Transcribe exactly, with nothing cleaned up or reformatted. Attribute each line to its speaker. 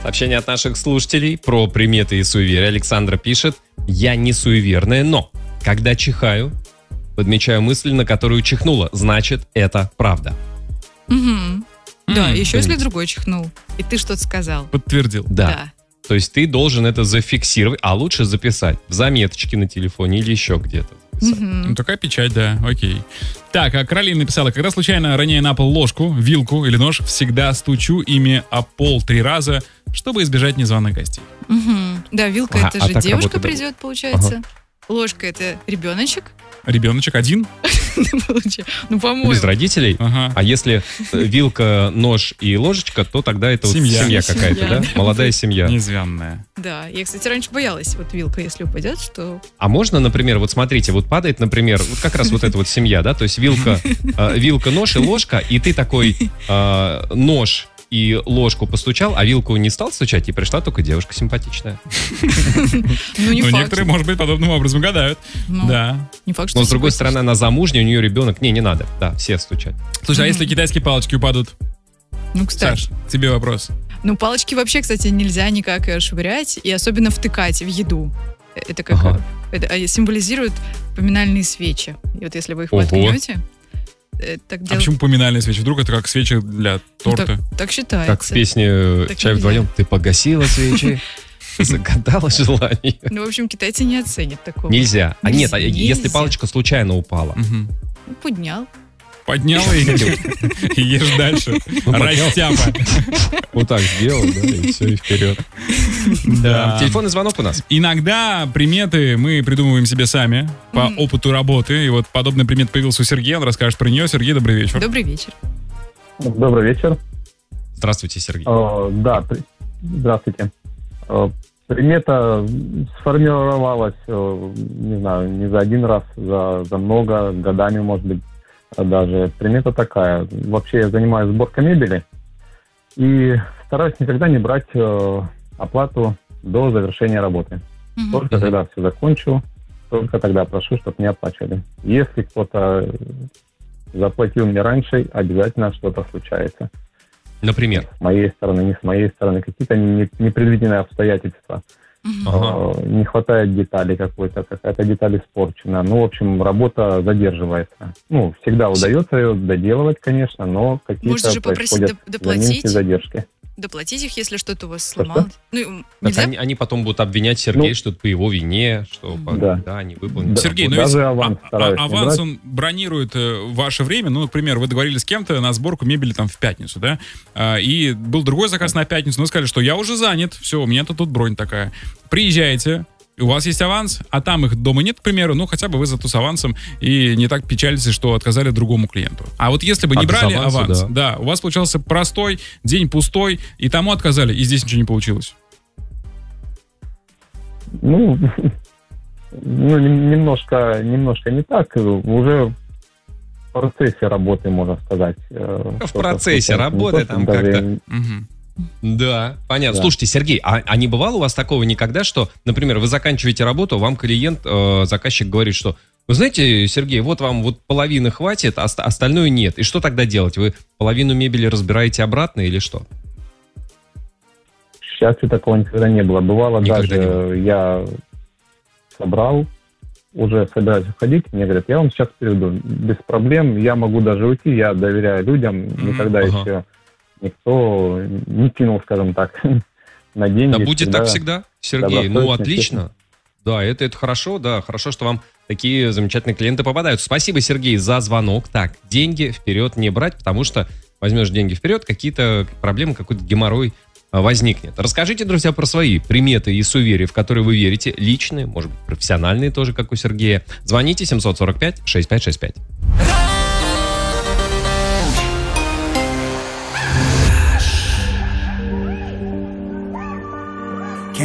Speaker 1: Сообщение от наших слушателей про приметы и суеверия. Александра пишет: я не суеверная, но когда чихаю, подмечаю мысль, на которую чихнула. Значит, это правда.
Speaker 2: Угу. Да, mm-hmm. еще если другой чихнул, и ты что-то сказал.
Speaker 3: Подтвердил.
Speaker 1: Да. да. То есть ты должен это зафиксировать, а лучше записать в заметочке на телефоне или еще где-то.
Speaker 3: Mm-hmm. Ну, такая печать, да, окей. Так, а Каролина написала: когда случайно роняю на пол ложку, вилку или нож, всегда стучу ими о пол три раза, чтобы избежать незваных гостей.
Speaker 2: Mm-hmm. Да, вилка а, это а же девушка придет, получается. Ага. Ложка это ребеночек.
Speaker 3: Ребеночек один?
Speaker 2: Ну, по-моему.
Speaker 1: Без родителей? Ага. А если вилка, нож и ложечка, то тогда это семья, вот семья какая-то, семья, да? да? Молодая семья.
Speaker 3: Незваная.
Speaker 2: Да, я, кстати, раньше боялась, вот вилка, если упадет, что...
Speaker 1: А можно, например, вот смотрите, вот падает, например, вот как раз вот эта вот семья, да? То есть вилка, э, вилка, нож и ложка, и ты такой э, нож и ложку постучал, а вилку не стал стучать, и пришла только девушка симпатичная.
Speaker 2: Ну, не
Speaker 3: факт.
Speaker 2: Ну,
Speaker 3: некоторые, может быть, подобным образом гадают.
Speaker 2: Ну,
Speaker 3: да.
Speaker 2: Не факт, что
Speaker 1: Но, с другой стороны, она замужняя, у нее ребенок. Не, не надо. Да, все стучать.
Speaker 3: Слушай, а если китайские палочки упадут?
Speaker 2: Ну, кстати.
Speaker 3: Саш, тебе вопрос.
Speaker 2: Ну, палочки вообще, кстати, нельзя никак швырять, и особенно втыкать в еду. Это как...
Speaker 1: Ага.
Speaker 2: Это символизирует поминальные свечи. И вот если вы их воткнете...
Speaker 3: Так дел... А почему поминальные свечи? Вдруг это как свечи для торта?
Speaker 2: Ну, так, так считается.
Speaker 1: Как в песне так «Чай вдвоем». Ты погасила свечи, загадала желание.
Speaker 2: Ну, в общем, китайцы не оценят такого.
Speaker 1: Нельзя. А нет, если палочка случайно упала.
Speaker 2: Поднял.
Speaker 3: Поднял и ешь дальше. Растяпа.
Speaker 1: Вот так сделал, да, и все, и вперед. Да. Телефонный звонок у нас.
Speaker 3: Иногда приметы мы придумываем себе сами по опыту работы. И вот подобный примет появился у Сергея. Он расскажет про нее. Сергей, добрый вечер.
Speaker 2: Добрый вечер.
Speaker 4: Добрый вечер.
Speaker 1: Здравствуйте, Сергей.
Speaker 4: О, да, при... здравствуйте. О, примета сформировалась, не знаю, не за один раз, за, за много, годами, может быть, даже. Примета такая. Вообще я занимаюсь сборкой мебели и стараюсь никогда не брать э, оплату до завершения работы. Mm-hmm. Только когда все закончу, только тогда прошу, чтобы не оплачивали. Если кто-то заплатил мне раньше, обязательно что-то случается.
Speaker 1: Например?
Speaker 4: С моей стороны, не с моей стороны. Какие-то непредвиденные обстоятельства. Uh-huh. Не хватает деталей какой-то, какая-то деталь испорчена. Ну, в общем, работа задерживается. Ну, всегда удается ее доделывать, конечно, но какие-то происходят моменты задержки.
Speaker 2: Доплатить их, если что-то у вас сломалось. Ну,
Speaker 1: так они, они потом будут обвинять Сергея, ну, что это по его вине, что
Speaker 4: да,
Speaker 1: да они выполнили.
Speaker 3: Да. Сергей, ну ведь аванс, а, а, аванс он бронирует ваше время. Ну, например, вы договорились с кем-то на сборку мебели там в пятницу, да? А, и был другой заказ на пятницу, но сказали, что я уже занят, все, у меня-то тут бронь такая. Приезжайте, у вас есть аванс, а там их дома нет, к примеру, ну хотя бы вы зато с авансом и не так печалитесь, что отказали другому клиенту. А вот если бы не а брали аванса, аванс, да. да, у вас получался простой, день пустой, и тому отказали, и здесь ничего не получилось.
Speaker 4: Ну, ну немножко, немножко не так, уже в процессе работы, можно сказать.
Speaker 1: В процессе работы там как-то... Угу. Да, понятно. Да. Слушайте, Сергей, а, а не бывало у вас такого никогда, что, например, вы заканчиваете работу, вам клиент, э, заказчик говорит, что, вы знаете, Сергей, вот вам вот половины хватит, а остальное нет. И что тогда делать? Вы половину мебели разбираете обратно или что?
Speaker 4: К счастью, такого никогда не было. Бывало никогда даже, было. Я собрал, уже собираюсь уходить, мне говорят, я вам сейчас приведу, без проблем, я могу даже уйти, я доверяю людям, mm-hmm. никогда ага. еще... Никто не кинул, скажем так, на деньги.
Speaker 1: Да будет так всегда, Сергей. Ну, отлично. Да, это, это хорошо, да, хорошо, что вам такие замечательные клиенты попадаются. Спасибо, Сергей, за звонок. Так, деньги вперед не брать, потому что возьмешь деньги вперед, какие-то проблемы, какой-то геморрой возникнет. Расскажите, друзья, про свои приметы и суеверия, в которые вы верите, личные, может быть, профессиональные тоже, как у Сергея. Звоните семь сорок пять шестьдесят пять шестьдесят пять.